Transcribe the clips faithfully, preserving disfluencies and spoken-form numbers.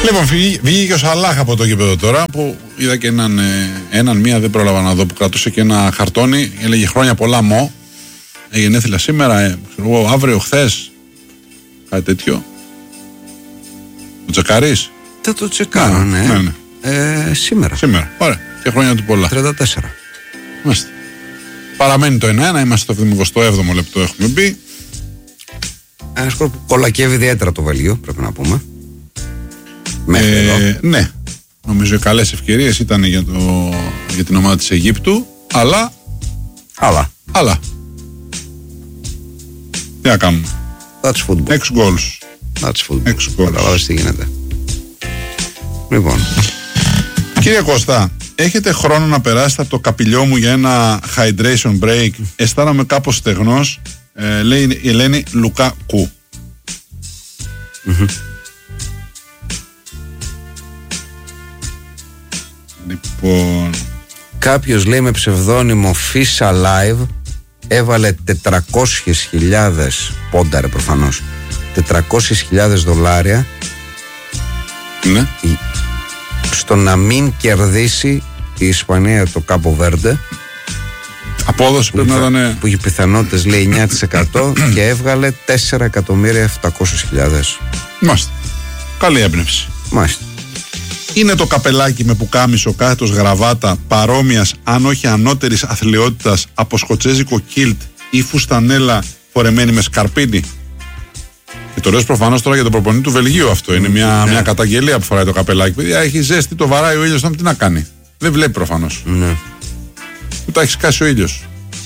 Λοιπόν, βγήκε και ο Σαλάχ από το γήπεδο τώρα που είδα και έναν, έναν μία, δεν πρόλαβα να δω, που κρατούσε και ένα χαρτόνι. Έλεγε χρόνια πολλά Μω. Γενέθλια σήμερα, ε, ξέρω, αύριο, χθες. Κάτι τέτοιο. Το τσεκαρείς? Θα το τσεκάρω, ναι. ναι. ναι, ναι. Ε, σήμερα. Σήμερα. Ωραία. Και χρόνια του πολλά. τριάντα τέσσερα. Είμαστε. Παραμένει το ένα ένα, είμαστε στο εβδομηκοστό έβδομο λεπτό, έχουμε μπει. Ένα σκορ που κολακεύει ιδιαίτερα το Βέλγιο, πρέπει να πούμε. Μέχρι ε, εδώ. Ναι. Νομίζω οι καλές ευκαιρίες ήταν για, το, για την ομάδα της Αιγύπτου, αλλά. Αλλά. Αλλά. Τι να κάνουμε. That's football. Έξι γκολς. That's football. Έξι γκολς. Καταλάβεις τι γίνεται. Λοιπόν. Κύριε Κώστα, έχετε χρόνο να περάσετε από το καπηλιό μου για ένα hydration break? Αισθάνομαι κάπως στεγνός. Ε, λέει η Ελένη Λουκάκου. Mm-hmm. Λοιπόν. Κάποιος λέει με ψευδόνυμο Fish Alive έβαλε τετρακόσιες χιλιάδες πόντα, ρε, προφανώς τετρακόσιες χιλιάδες δολάρια, ναι, στο να μην κερδίσει η Ισπανία το Κάπο Βέρντε. Απόδοση πρέπει να ήταν. Που είχε πιθανότητες, λέει, εννιά τοις εκατό και έβγαλε τέσσερα εκατομμύρια επτακόσιες χιλιάδες. Μάλιστα. Καλή έμπνευση. Μάλιστα. Είναι το καπελάκι με πουκάμισο, κάθετος γραβάτα, παρόμοιας αν όχι ανώτερης αθλιότητας από σκοτσέζικο κίλτ ή φουστανέλα φορεμένη με σκαρπίνι? Και το λέω προφανώς τώρα για τον προπονητή του Βελγίου αυτό. Είναι μια, ναι. μια καταγγελία που φοράει το καπελάκι. Παιδιά, έχει ζέστη, το βαράει ο ήλιος, τι να κάνει. Δεν βλέπει προφανώς. Ναι. Του τα έχει σκάσει ο ήλιος.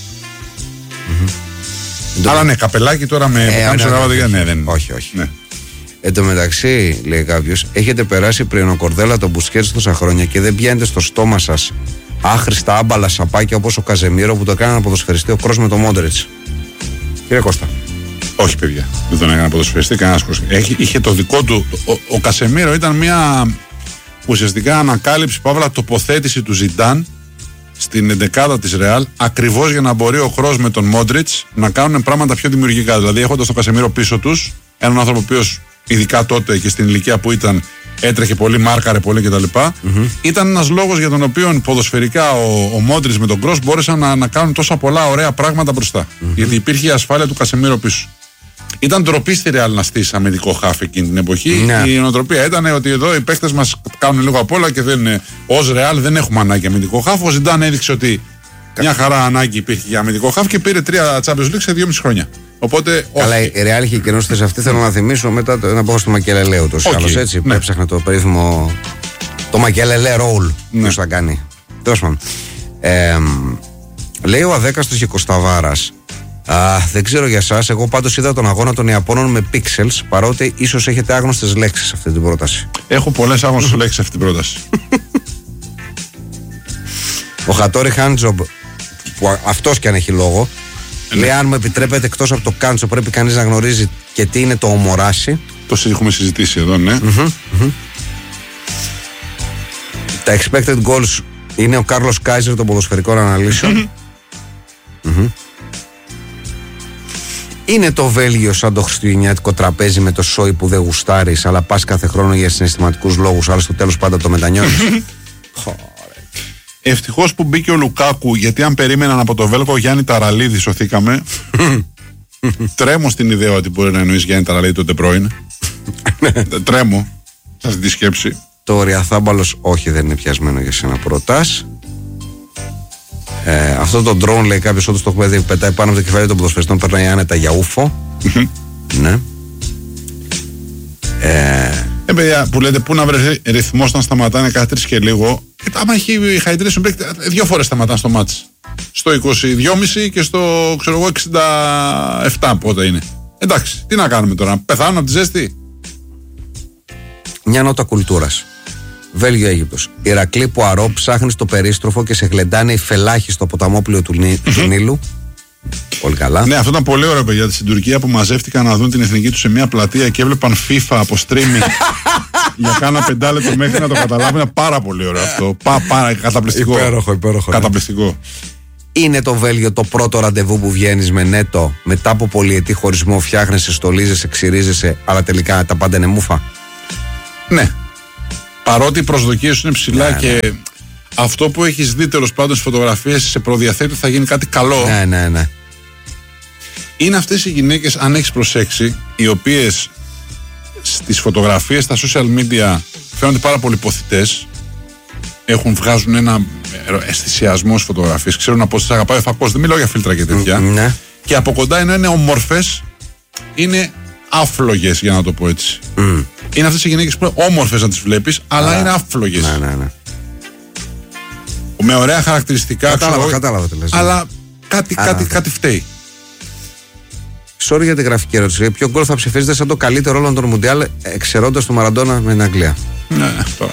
Mm-hmm. Αλλά ναι, καπελάκι τώρα με ε, πουκάμισο γραβάτα. όχι, ναι, δεν. όχι, όχι. Ναι. Εν τω μεταξύ, λέει κάποιος, έχετε περάσει πριονοκορδέλα το Μπουσκέτς τόσα χρόνια και δεν πιάνετε στο στόμα σας άχρηστα άμπαλα σαπάκια όπως ο Καζεμίρο που το έκανε να ποδοσφαιριστεί ο Κρός με το Μόντριτς? Κύριε Κώστα. Όχι, παιδιά. Δεν τον έκανε ποδοσφαιριστή κανένας Κρός. Είχε το δικό του. Ο, ο Κασεμίρο ήταν μια ουσιαστικά ανακάλυψη, παύλα τοποθέτηση του Ζιντάν στην εντεκάδα της Ρεάλ, ακριβώς για να μπορεί ο Κρός με τον Μόντριτς να κάνουν πράγματα πιο δημιουργικά. Δηλαδή, έχοντας τον Κασεμίρο πίσω τους, έναν άνθρωπο ο οποίος, ειδικά τότε και στην ηλικία που ήταν, έτρεχε πολύ, μάρκαρε πολύ κτλ. Mm-hmm. Ήταν ένας λόγος για τον οποίο ποδοσφαιρικά ο, ο Μόντριτς με τον Κρός μπόρεσαν να, να κάνουν τόσα πολλά ωραία πράγματα μπροστά. Mm-hmm. Γιατί υπήρχε η ασφάλεια του Κασεμίρο πίσω. Ήταν ντροπή στη Ρεάλ να στήσει αμυντικό χάφ εκείνη την εποχή. Mm-hmm. Η νοοτροπία ήταν ότι εδώ οι παίκτες μας κάνουν λίγο απ' όλα και δεν, ως Ρεάλ δεν έχουμε ανάγκη αμυντικό χάφ. Ο Ζιντάν έδειξε ότι μια χαρά ανάγκη υπήρχε για αμυντικό χάφ και πήρε τρία Champions League σε δυόμιση χρόνια. Οπότε, καλά, η Ρεάλ είχε καινούργια σε αυτή. Θέλω να θυμίσω μετά το, να πω στο Μακελελέ ούτως ή άλλως, έτσι. Ναι. Έψαχνα το περίφημο. Το Μακελελέ ρόλ. Ναι. Ποιος θα κάνει. Τέλος πάντων. Ε, λέει ο Αδέκαστος και Κωσταβάρας. Α, δεν ξέρω για εσάς. Εγώ πάντως είδα τον αγώνα των Ιαπώνων με pixels. Παρότι ίσως έχετε άγνωστες λέξεις σε αυτή την πρόταση. Έχω πολλές άγνωστες λέξεις σε αυτή την πρόταση. Ο Χατόρι Χάντζομπ, που αυτός κι αν έχει λόγο, ναι. λέει: αν μου επιτρέπετε, εκτός από το κάντσο, πρέπει κανείς να γνωρίζει και τι είναι το ομοράσι. Το έχουμε συζητήσει εδώ, ναι. Mm-hmm, mm-hmm. Τα expected goals είναι ο Κάρλος Κάιζερ των ποδοσφαιρικών αναλύσεων. mm-hmm. Είναι το Βέλγιο σαν το χριστουγεννιάτικο τραπέζι με το σόι που δεν γουστάρεις, αλλά πας κάθε χρόνο για συναισθηματικούς λόγους, αλλά στο τέλος πάντα το μετανιώνεις. Ευτυχώς που μπήκε ο Λουκάκου, γιατί αν περίμεναν από το Βέλγο Γιάννη Ταραλίδη, σωθήκαμε. Τρέμω στην ιδέα ότι μπορεί να εννοείς Γιάννη Ταραλίδη τότε πρώην. Τρέμω σε αυτή τη σκέψη. Το Ριαθάμπαλος, όχι, δεν είναι πιασμένο για σένα, προτάς. Ε, αυτό το drone, λέει κάποιος, όντως το έχουμε δει, που πετάει πάνω από το κεφάλι των ποδοσφαιριστών, περνάει άνετα για ούφο. Ναι. Ε, ε, παιδιά, που λέτε πού να βρει ρυθμός να σταματάνε κάθε τρεις και λίγο. Ε, άμα έχει hydration break, δύο φορές σταματάνε στο μάτς. Στο είκοσι δύο κόμμα πέντε και στο, ξέρω εγώ, εξήντα επτά πότε είναι. Εντάξει, τι να κάνουμε τώρα, πεθάνουν από τη ζέστη. Μια νότα κουλτούρας. Βέλγιο-Αίγυπτος. Ηρακλή Πουαρό, ψάχνει το περίστροφο και σε γλεντάνε οι φελάχοι στο ποταμόπλιο του, Νί, του Νείλου. Πολύ καλά. Ναι, αυτό ήταν πολύ ωραίο, παιδιά. Στην Τουρκία που μαζεύτηκαν να δουν την εθνική του σε μια πλατεία και έβλεπαν FIFA από streaming για κάνα πεντάλεπτο μέχρι να το καταλάβουν. Είναι πάρα πολύ ωραίο αυτό. Πά, πάρα, καταπληκτικό. Υπέροχο, υπέροχο. Καταπληκτικό. Ναι. Είναι το Βέλγιο το πρώτο ραντεβού που βγαίνεις με νέτο μετά από πολυετή χωρισμό, φτιάχνεσαι, στολίζεσαι, ξυρίζεσαι, αλλά τελικά τα πάντα είναι μούφα. Ναι. παρότι οι προσδοκίες σου είναι ψηλά, ναι, και ναι, αυτό που έχεις δει τέλος πάντων στις φωτογραφίες σε προδιαθέτει θα γίνει κάτι καλό. Ναι, ναι, ναι. Είναι αυτές οι γυναίκες, αν έχεις προσέξει, οι οποίες στις φωτογραφίες στα social media φαίνονται πάρα πολύ ποθητές, έχουν, βγάζουν ένα αισθησιασμό στις φωτογραφίες, ξέρουν να πω τις αγαπάει ο φακός, δεν μιλάω για φίλτρα και τέτοια, mm, ναι. Και από κοντά ενώ είναι όμορφες, είναι άφλογες, για να το πω έτσι. Mm. Είναι αυτές οι γυναίκες που είναι όμορφες να τις βλέπεις, αλλά ah, είναι άφλογες. Ναι, ναι, ναι. Με ωραία χαρακτηριστικά. Κατάλαβα, ξέρω, κατάλαβα, αλλά κάτι, ah, κάτι, κάτι φταίει. Sorry για τη γραφική ερώτηση. Ποιο γκολ θα ψηφίζετε σαν το καλύτερο όλων των Μουντιάλ, εξαιρώντας τον Μαραντόνα με την Αγγλία? Ναι, τώρα.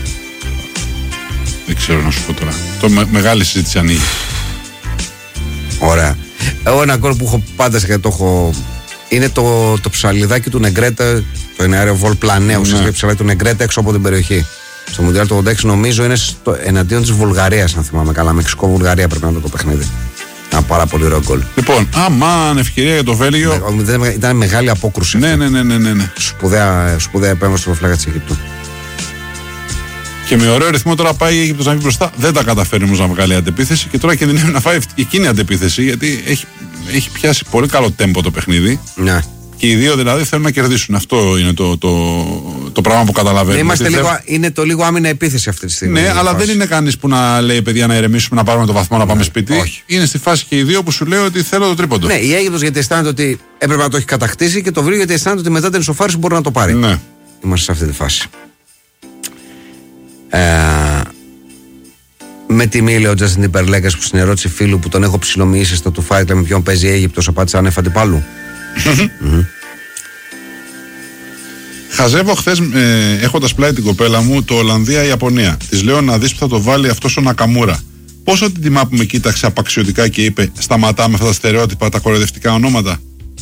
Δεν ξέρω να σου πω τώρα. Το με, μεγάλη συζήτηση ανοίγει. Ωραία. Εγώ ένα γκολ που έχω πάντα και το έχω. Είναι το, το ψαλιδάκι του Νεγκρέτα, το εναέριο βολ πλανέου, ναι, ψαλιδάκι του Νεγκρέτα έξω από την περιοχή. Στο Μουντιάλ του ογδόντα έξι νομίζω είναι στο, εναντίον της Βουλγαρίας, αν θυμάμαι καλά. Μεξικό-Βουλγαρία πρέπει να είναι το παιχνίδι. Ένα πάρα πολύ ωραίο γκολ. Λοιπόν, αμάν, ευκαιρία για το Βέλγιο. Ναι, ήταν μεγάλη απόκρουση. Ναι, ναι, ναι, ναι, ναι, ναι. Σπουδαία, σπουδαία επέμβαση στο φλάγα της Αιγύπτου. Και με ωραίο ρυθμό τώρα πάει η Αίγυπτος να βγει μπροστά. Δεν τα καταφέρει όμως να βγάλει αντεπίθεση και τώρα κινδυνεύει να φάει εκείνη αντεπίθεση, γιατί έχει, έχει πιάσει πολύ καλό τέμπο το παιχνίδι. Ναι. Και οι δύο δηλαδή θέλουν να κερδίσουν. Αυτό είναι το, το, το πράγμα που καταλαβαίνουμε. Είμαστε λίγο, θέλ... Είναι το λίγο άμυνα επίθεση αυτή τη στιγμή. Ναι, αλλά φάση. Δεν είναι κανείς που να λέει παιδιά να ηρεμήσουμε, να πάρουμε το βαθμό, να πάμε, ναι, σπίτι. Όχι. Είναι στη φάση και οι δύο που σου λέει ότι θέλω το τρίποντο. Ναι, η Αίγυπτος γιατί αισθάνεται ότι έπρεπε να το έχει κατακτήσει και το Βέλγιο γιατί αισθάνεται ότι μετά την ισοφάριση μπορεί να το πάρει. Ναι. Είμαστε σε αυτή τη φάση. Ε, με τιμή λέει ο Justin Timberlake που στην ερώτηση φίλου που τον έχω ψιλομοιήσει στο του Fight με ποιον παίζει η Αίγυπτος, απάντησε ανέφα αντιπάλου. mm-hmm. Χαζεύω χθες ε, έχοντας πλάι την κοπέλα μου το Ολλανδία-Ιαπωνία. Της λέω να δεις που θα το βάλει αυτός ο Νακαμούρα. Πόσο την τιμά που με κοίταξε απαξιωτικά και είπε σταματάμε αυτά τα στερεότυπα, τα κοροϊδευτικά ονόματα.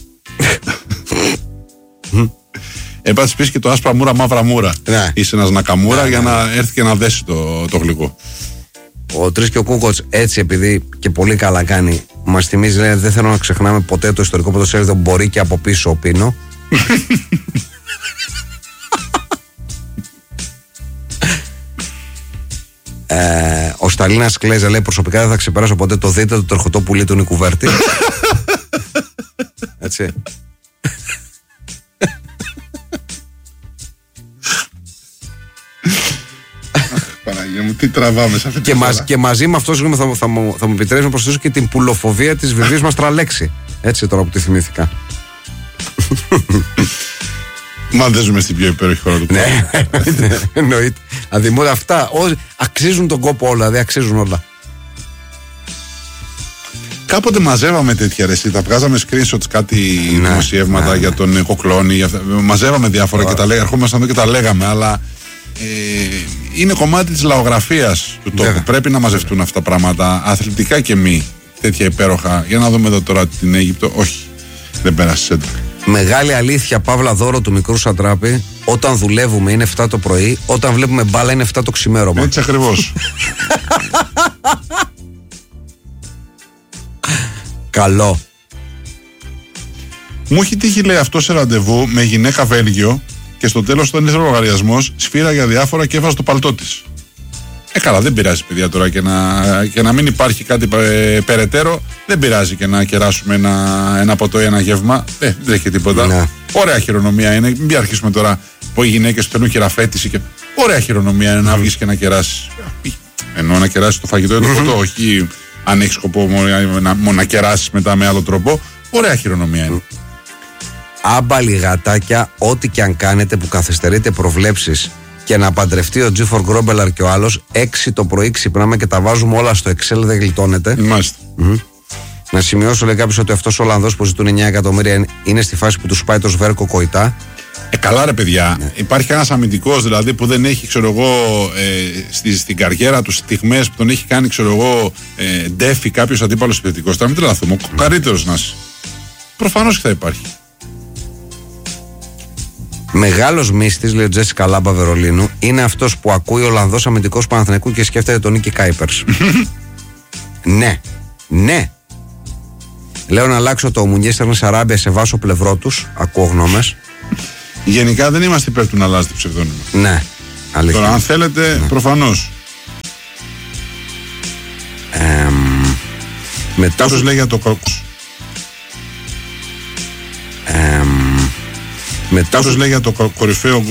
Επάτης πεις και το άσπρα μούρα μαύρα μούρα. Ναι. Είσαι ένας Νακαμούρα, ναι, για να έρθει και να δέσει το, το γλυκό. Ο Τρεις και ο Κούκοτς έτσι επειδή και πολύ καλά κάνει μας θυμίζει, λέει δεν θέλω να ξεχνάμε ποτέ το ιστορικό ποδοσφαίρι, μπορεί και από πίσω ο Πίνο. ε, ο Σταλίνας Κλέζα λέει προσωπικά δεν θα ξεπεράσω ποτέ το δείτε το τερχωτό πουλί του Νικουβέρτη. Έτσι. Παναγία μου, τι τραβάμε σε αυτή τη και, μαζ, και μαζί με αυτό θα, θα, θα, μου, θα μου επιτρέψει να προσθέσω και την πουλοφοβία της Βιβίας μας Τραλέξη. Έτσι τώρα που τη θυμήθηκα. Μα δεν ζούμε στην πιο υπέροχη χώρα του κόσμου. Ναι, εννοείται. Αδημότα αυτά ό, αξίζουν τον κόπο όλα, δεν αξίζουν όλα. Κάποτε μαζεύαμε τέτοια ρεσί, τα βγάζαμε screenshots, κάτι ναι, δημοσιεύματα ναι, για τον Κοκλώνη. Μαζεύαμε διάφορα και τα λέγαμε, ερχόμασταν εδώ και τα λέγαμε, αλλά ε, είναι κομμάτι της λαογραφίας του τόπου. Yeah. Πρέπει να μαζευτούν αυτά τα πράγματα, αθλητικά και μη, τέτοια υπέροχα. Για να δούμε εδώ τώρα την Αίγυπτο. Όχι, δεν πέρασε σέντρα. Μεγάλη αλήθεια, Παύλα, δώρο του μικρού Σαντράπη. Όταν δουλεύουμε είναι εφτά το πρωί, όταν βλέπουμε μπάλα είναι εφτά το ξημέρωμα. Έτσι ακριβώς. Καλό. Μου έχει τύχει, λέει, αυτό σε ραντεβού με γυναίκα Βέλγιο και στο τέλος, όταν ήρθε ο λογαριασμός, σφύρα για διάφορα και έβαζε το παλτό της. Ε, καλά, δεν πειράζει, παιδιά, τώρα και να, και να μην υπάρχει κάτι ε, περαιτέρω. Δεν πειράζει και να κεράσουμε ένα, ένα ποτό ή ένα γεύμα. Ε, δεν έχει τίποτα. Ναι. Ωραία χειρονομία είναι. Μην αρχίσουμε τώρα που οι γυναίκες παίρνουν χειραφέτηση. Και... Ωραία χειρονομία είναι mm. να βγεις και να κεράσεις. Ενώ να κεράσεις το φαγητό ή το ποτό, mm-hmm. όχι αν έχεις σκοπό μόνο να, να κεράσεις μετά με άλλο τρόπο. Ωραία χειρονομία είναι. Άμπαλοι γατάκια, ό,τι και αν κάνετε που καθυστερείτε προβλέψεις και να παντρευτεί ο Τζίφορ Γκρόμπελαρ και ο άλλος, έξι το πρωί ξυπνάμε και τα βάζουμε όλα στο Excel, δεν γλιτώνεται. Μάλιστα. Mm-hmm. Να σημειώσω, λέει κάποιος, ότι αυτός ο Ολλανδός που ζητούν εννιά εκατομμύρια είναι στη φάση που του σπάει το σβέρκο κοητά. Ε, καλά, ρε παιδιά. Ναι. Υπάρχει ένας αμυντικός δηλαδή που δεν έχει, ξέρω εγώ, ε, στη, στην καριέρα του στιγμές που τον έχει κάνει, ξέρω εγώ, ε, ντέφι κάποιος αντίπαλος επιθετικός. Τώρα μην τρελαθούμε. Ο καλύτερος να είσαι. Προφανώς και θα υπάρχει. Μεγάλος μύστης, λέει ο Τζέσικα Λάμπα Βερολίνου, είναι αυτός που ακούει Ολλανδός αμυντικός Παναθηναϊκού και σκέφτεται τον Νίκη Κάιπερς. Ναι, ναι. Λέω να αλλάξω το Μουνιέστερ Σαράμπια σε βάσο πλευρό τους. Ακούω γνώμες. Γενικά δεν είμαστε υπέρ του να αλλάζετε ψευδόνυμο. Ναι. Αλήθεια. Τώρα, αν θέλετε, ναι. προφανώς. Ε, μετά Κάποιος λέει για το Κρόκος. Ε, μετά Κάποιος λέει για το κορυφαίο